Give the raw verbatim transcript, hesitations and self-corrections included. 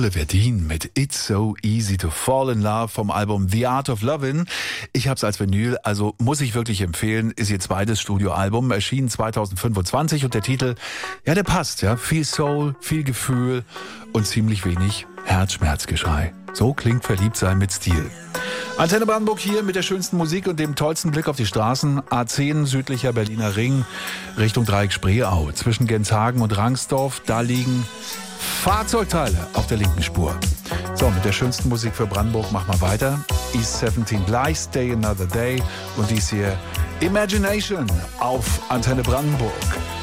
Oliver Dean mit It's So Easy to Fall in Love vom Album The Art of Lovin'. Ich hab's als Vinyl, also muss ich wirklich empfehlen, ist ihr zweites Studioalbum, erschienen zwanzig fünfundzwanzig und der Titel, ja, der passt, ja, viel Soul, viel Gefühl und ziemlich wenig Herzschmerzgeschrei. So klingt Verliebtsein mit Stil. Antenne Brandenburg hier mit der schönsten Musik und dem tollsten Blick auf die Straßen. A zehn, südlicher Berliner Ring, Richtung Dreieck Spreeau. Zwischen Genshagen und Rangsdorf, da liegen Fahrzeugteile auf der linken Spur. So, mit der schönsten Musik für Brandenburg machen wir weiter. East siebzehn gleich, Stay Another Day und dies hier Imagination auf Antenne Brandenburg.